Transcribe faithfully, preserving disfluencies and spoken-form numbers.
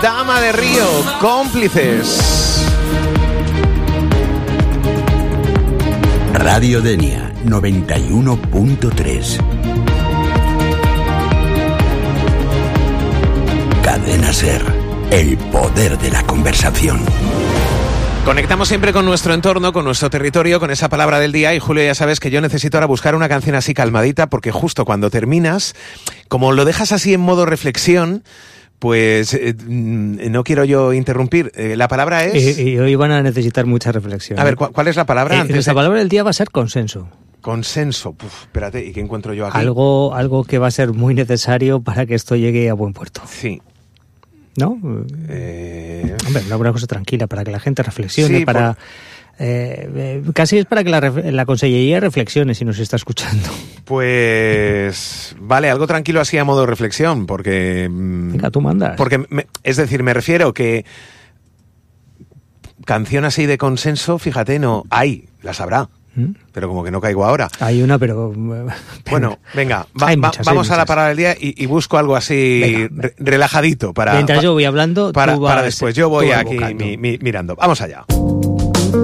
Dama de Río, Cómplices. Radio Denia noventa y uno punto tres. Cadena Ser, el poder de la conversación. Conectamos siempre con nuestro entorno, con nuestro territorio, con esa palabra del día. Y Julio, ya sabes que yo necesito ahora buscar una canción así calmadita, porque justo cuando terminas, como lo dejas así en modo reflexión, pues eh, no quiero yo interrumpir. Eh, la palabra es... Y, y hoy van a necesitar mucha reflexión. A ver, ¿cu- ¿cuál es la palabra? Eh, antes nuestra de... palabra del día va a ser consenso. Consenso. Puf, espérate, ¿y qué encuentro yo aquí? Algo, algo que va a ser muy necesario para que esto llegue a buen puerto. Sí. ¿No? Eh... Hombre, una buena cosa tranquila, para que la gente reflexione, Sí, para... por... Eh, eh, casi es para que la, ref- la consellería reflexione si nos está escuchando. Pues vale, algo tranquilo así a modo de reflexión, porque... Venga, tú mandas. Porque, me, es decir, me refiero que canción así de consenso, fíjate, no hay, las habrá, ¿Mm? Pero como que no caigo ahora. Hay una, pero... Bueno, venga, va, hay va, muchas, vamos hay a la muchas. parada del día y, y busco algo así Venga. re, relajadito para... Mientras pa, yo voy hablando, para, tú vas, para después, yo voy tú vas aquí buscando. mi, mi, mirando. Vamos allá.